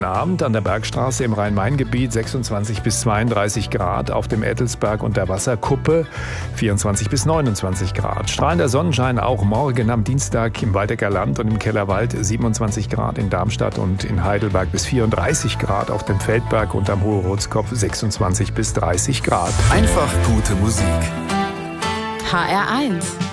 Abend an der Bergstraße im Rhein-Main-Gebiet 26 bis 32 Grad, auf dem Ettelsberg und der Wasserkuppe 24 bis 29 Grad. Strahlender Sonnenschein auch morgen am Dienstag im Waldecker Land und im Kellerwald 27 Grad, in Darmstadt und in Heidelberg bis 34 Grad, auf dem Feldberg und am Hohe Rotskopf 26 bis 30 Grad. Einfach gute Musik. HR1